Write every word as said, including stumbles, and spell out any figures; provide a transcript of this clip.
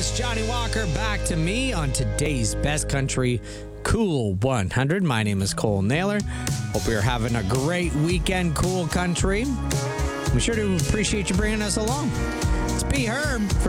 It's Johnny Walker back to me on today's Best Country Cool one hundred. My name is Cole Naylor. Hope you're having a great weekend, Cool Country. We sure do appreciate you bringing us along. It's B. Herb from